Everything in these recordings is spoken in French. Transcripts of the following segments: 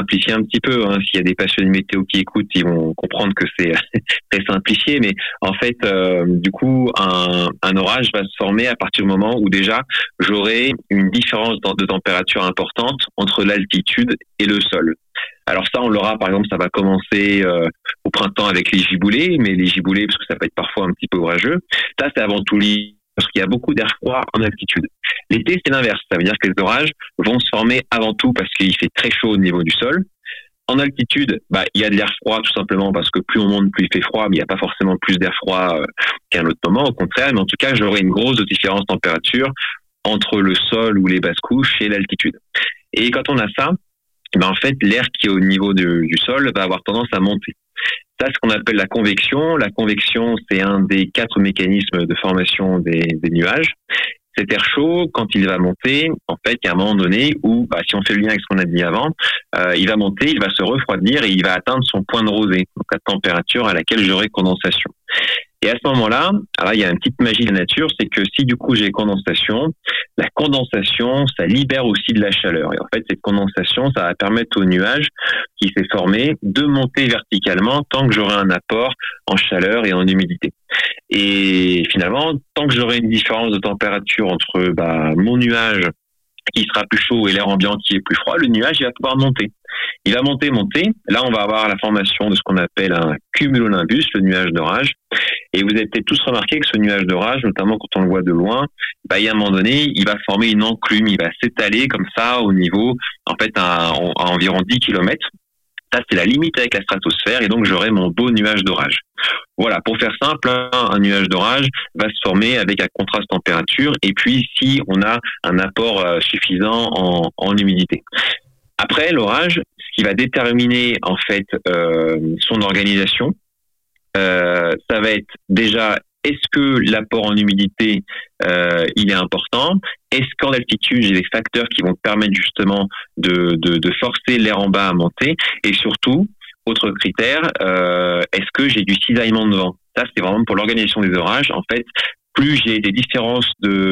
simplifier un petit peu. S'il y a des passionnés de météo qui écoutent, ils vont comprendre que c'est très simplifié. Mais en fait, du coup, un orage va se former à partir du moment où déjà j'aurai une différence de température importante entre l'altitude et le sol. Alors ça, on l'aura, par exemple, ça va commencer au printemps avec les giboulées, mais les giboulées, parce que ça peut être parfois un petit peu orageux, ça c'est avant tout parce qu'il y a beaucoup d'air froid en altitude. L'été, c'est l'inverse, ça veut dire que les orages vont se former avant tout parce qu'il fait très chaud au niveau du sol. En altitude, il y a de l'air froid tout simplement parce que plus on monte, plus il fait froid, mais il n'y a pas forcément plus d'air froid qu'à un autre moment, au contraire, mais en tout cas, j'aurai une grosse différence de température entre le sol ou les basses couches et l'altitude. Et quand on a ça, en fait, l'air qui est au niveau du sol va avoir tendance à monter. Ça, c'est ce qu'on appelle la convection. La convection, c'est un des 4 mécanismes de formation des nuages. Cet air chaud, quand il va monter, en fait, il y a un moment donné où, si on fait le lien avec ce qu'on a dit avant, il va monter, il va se refroidir et il va atteindre son point de rosée, donc la température à laquelle j'aurai condensation. Et à ce moment-là, alors il y a une petite magie de la nature, c'est que si du coup j'ai condensation, la condensation, ça libère aussi de la chaleur. Et en fait, cette condensation, ça va permettre au nuage qui s'est formé de monter verticalement tant que j'aurai un apport en chaleur et en humidité. Et finalement, tant que j'aurai une différence de température entre mon nuage qui sera plus chaud et l'air ambiant qui est plus froid, le nuage il va pouvoir monter. Il va monter. Là, on va avoir la formation de ce qu'on appelle un cumulonimbus, le nuage d'orage. Et vous avez peut-être tous remarqué que ce nuage d'orage, notamment quand on le voit de loin, il y a un moment donné, il va former une enclume, il va s'étaler comme ça au niveau, en fait, à environ 10 km. Ça, c'est la limite avec la stratosphère et donc j'aurai mon beau nuage d'orage. Voilà, pour faire simple, un nuage d'orage va se former avec un contraste température et puis si on a un apport suffisant en humidité. Après, l'orage, ce qui va déterminer en fait son organisation, ça va être déjà est-ce que l'apport en humidité il est important? Est-ce qu'en altitude j'ai des facteurs qui vont permettre justement de forcer l'air en bas à monter? Et surtout, autre critère, est-ce que j'ai du cisaillement de vent? Ça, c'est vraiment pour l'organisation des orages. En fait, plus j'ai des différences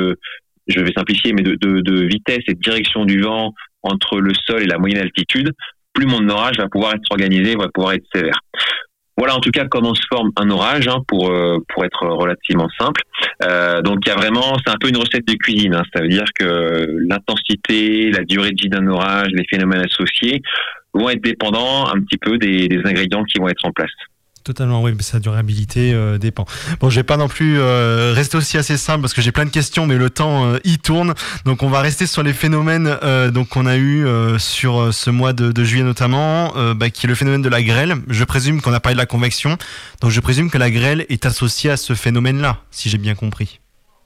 je vais simplifier, mais de vitesse et de direction du vent entre le sol et la moyenne altitude, plus mon orage va pouvoir être organisé, va pouvoir être sévère. Voilà en tout cas comment se forme un orage pour être relativement simple. Donc il y a vraiment, c'est un peu une recette de cuisine. Ça veut dire que l'intensité, la durée de vie d'un orage, les phénomènes associés vont être dépendants un petit peu des ingrédients qui vont être en place. Totalement, oui, mais sa durabilité dépend. Bon, je vais pas non plus rester aussi assez simple parce que j'ai plein de questions, mais le temps y tourne. Donc, on va rester sur les phénomènes qu'on a eu sur ce mois de juillet notamment, qui est le phénomène de la grêle. Je présume qu'on a parlé de la convection, donc je présume que la grêle est associée à ce phénomène-là, si j'ai bien compris.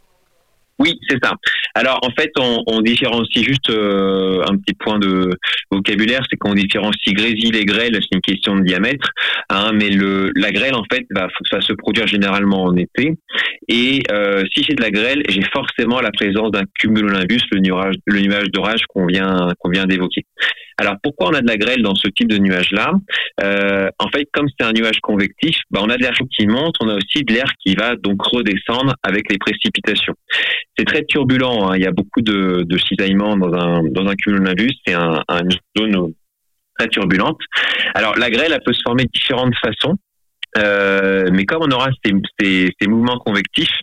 Oui, c'est ça. Alors, en fait, on différencie juste un petit point de vocabulaire, c'est qu'on différencie grésil et grêle, c'est une question de diamètre, mais la grêle, en fait, va se produire généralement en été. Et si j'ai de la grêle, j'ai forcément la présence d'un cumulonimbus, le nuage d'orage qu'on vient d'évoquer. Alors, pourquoi on a de la grêle dans ce type de nuage-là? En fait, comme c'est un nuage convectif, on a de l'air qui monte, on a aussi de l'air qui va donc redescendre avec les précipitations. C'est très turbulent, il y a beaucoup de cisaillement dans un cumulonimbus, c'est une zone très turbulente. Alors, la grêle, elle peut se former de différentes façons, mais comme on aura ces mouvements convectifs,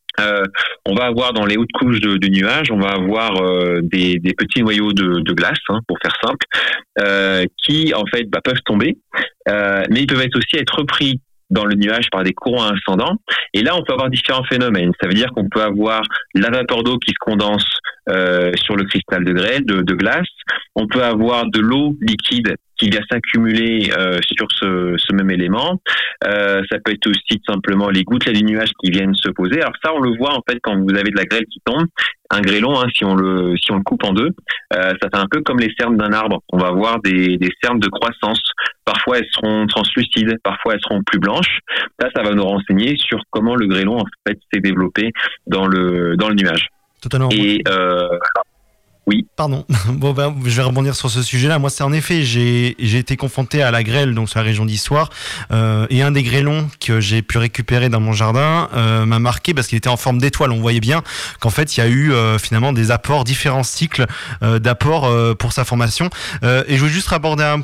on va avoir dans les hautes couches de nuages, on va avoir des petits noyaux de glace, pour faire simple, qui en fait peuvent tomber, mais ils peuvent aussi être repris dans le nuage par des courants ascendants. Et là, on peut avoir différents phénomènes. Ça veut dire qu'on peut avoir la vapeur d'eau qui se condense sur le cristal de grêle, de glace. On peut avoir de l'eau liquide qui vient s'accumuler sur ce même élément. Ça peut être aussi simplement les gouttelettes du nuage qui viennent se poser. Alors ça, on le voit en fait quand vous avez de la grêle qui tombe. Un grêlon, si on le coupe en deux, ça fait un peu comme les cernes d'un arbre. On va avoir des cernes de croissance. Parfois, elles seront translucides, parfois elles seront plus blanches. Ça va nous renseigner sur comment le grêlon en fait s'est développé dans le nuage. Totalement. Et oui. Pardon. Bon, je vais rebondir sur ce sujet-là. Moi, c'est en effet, j'ai été confronté à la grêle, donc sur la région d'Issoire, et un des grêlons que j'ai pu récupérer dans mon jardin m'a marqué parce qu'il était en forme d'étoile. On voyait bien qu'en fait, il y a eu finalement des apports, différents cycles d'apports pour sa formation. Et je veux juste aborder un